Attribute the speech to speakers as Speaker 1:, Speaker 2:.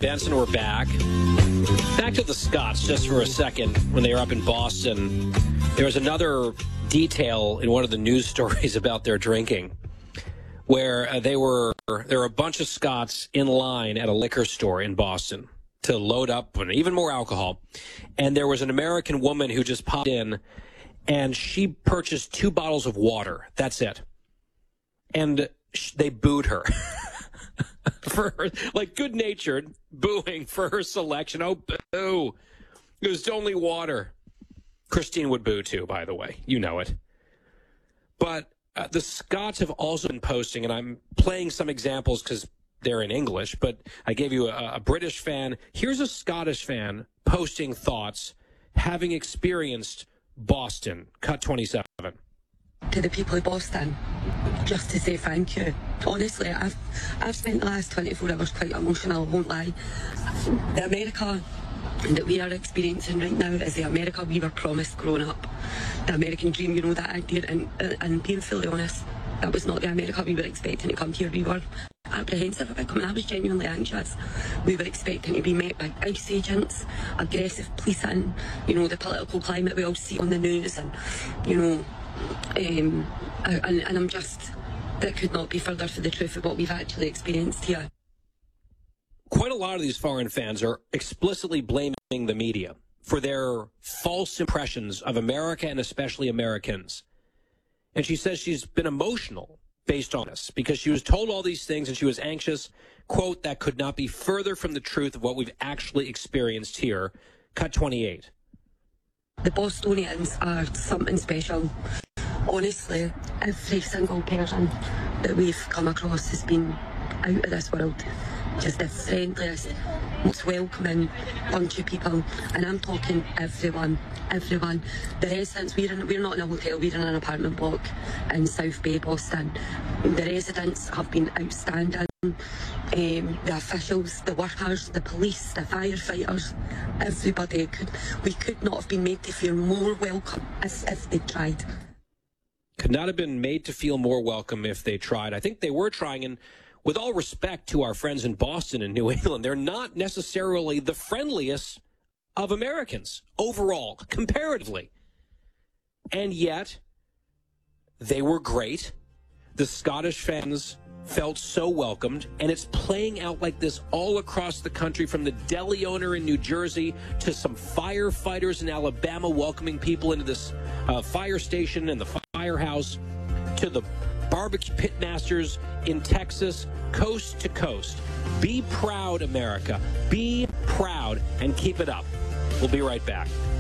Speaker 1: Benson, we're back. Back to the Scots just for a second. When they were up in Boston, there was another detail in one of the news stories about their drinking, where there were a bunch of Scots in line at a liquor store in Boston to load up on even more alcohol. And there was an American woman who just popped in, and she purchased 2 bottles of water. That's it. And they booed her. For her, like, good-natured booing for her selection. Oh, boo. It was only water. Christine would boo, too, by the way. You know it. But the Scots have also been posting, and I'm playing some examples because they're in English, but I gave you a British fan. Here's a Scottish fan posting thoughts, having experienced Boston. Cut 27.
Speaker 2: To the people of Boston, just to say thank you. Honestly, I've spent the last 24 hours quite emotional, I won't lie. The America that we are experiencing right now is the America we were promised growing up. The American dream, you know, that idea, and being fully honest, that was not the America we were expecting to come here. We were apprehensive about coming. I was genuinely anxious. We were expecting to be met by ICE agents, aggressive policing, you know, the political climate we all see on the news, and, you know, and I'm just, that could not be further from the truth of what we've actually experienced here.
Speaker 1: Quite a lot of these foreign fans are explicitly blaming the media for their false impressions of America and especially Americans. And she says she's been emotional based on this because she was told all these things and she was anxious. Quote, that could not be further from the truth of what we've actually experienced here. Cut 28.
Speaker 2: The Bostonians are something special. Honestly, every single person that we've come across has been out of this world. Just the friendliest, most welcoming bunch of people. And I'm talking everyone. The residents, we're not in a hotel, we're in an apartment block in South Bay, Boston. The residents have been outstanding. The officials, the workers, the police, the firefighters, everybody. We could not have been made to feel more welcome if they tried.
Speaker 1: Could not have been made to feel more welcome if they tried. I think they were trying, and with all respect to our friends in Boston and New England, they're not necessarily the friendliest of Americans overall, comparatively. And yet, they were great. The Scottish fans felt so welcomed, and it's playing out like this all across the country, from the deli owner in New Jersey to some firefighters in Alabama welcoming people into this fire station and the firehouse, to the barbecue pit masters in Texas, coast to coast. Be proud, America. Be proud and keep it up. We'll be right back.